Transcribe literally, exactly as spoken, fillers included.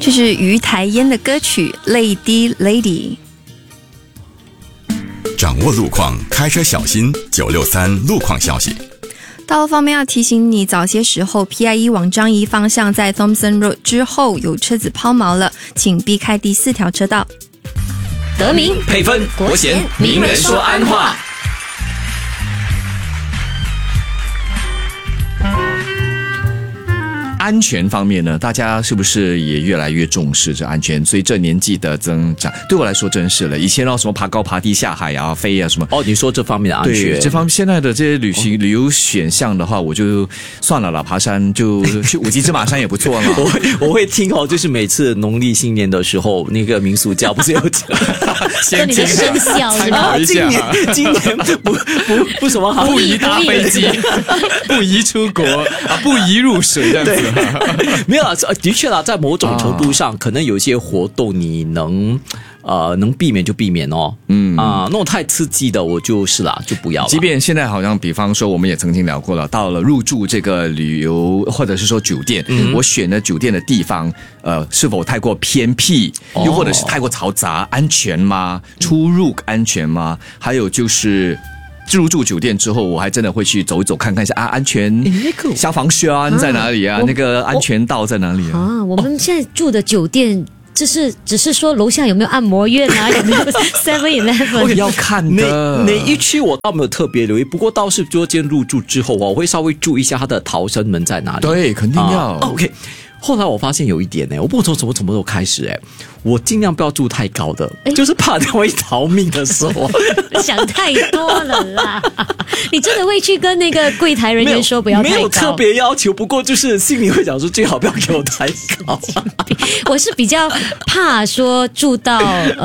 这是于台烟的歌曲《Lady Lady》。 掌握路况，开车小心。九六三路况消息。 道路方面要提醒你，早些时候 P I E 往樟宜方向在 Thompson Road 之后有车子抛锚了，请避开第四条车道。 得名配分国贤名人说安话。 安全方面呢，大家是不是也越来越重视这安全？随着年纪的增长，对我来说真是了。以前要什么爬高爬低下海啊、飞啊什么。 哦，你说这方面的安全， 对这方面现在的这些旅行、哦、旅游选项的话，我就算了啦，爬山就去五级芝麻山也不错嘛。 我会我会听哦，就是每次农历新年的时候，那个民俗教不是有讲， 先你的生肖是吧？ 今年今年不不不什么好， 不宜搭飞机，不宜出国啊，不宜入水这样子。 没有啦，的确啦，在某种程度上，啊、可能有些活动你能呃能避免就避免哦。嗯啊、呃，那种太刺激的，我就是啦，就不要了。 即便现在好像，比方说，我们也曾经聊过了，到了入住这个旅游或者是说酒店，嗯、我选的酒店的地方，呃，是否太过偏僻，又或者是太过嘈杂，安全吗？出入安全吗？还有就是。入住酒店之后，我还真的会去走一走，看看一下啊，安全消防栓在哪里啊？那个安全道在哪里啊？ 啊，我们现在住的酒店。就是只是说楼下有没有按摩院啊，有没有 seven eleven 要看的。 哪一区我倒没有特别留意，不过倒是昨天入住之后啊，我会稍微注意一下它的逃生门在哪里。 对，肯定要。 啊、OK。后来我发现有一点呢，我不从什么什么时候开始哎，我尽量不要住太高的，就是怕他会逃命的时候。 想太多了啦！你真的会去跟那个柜台人员说不要太高？ 没有特别要求，不过就是心里会想说最好不要给我太高。 我是比较怕说住到。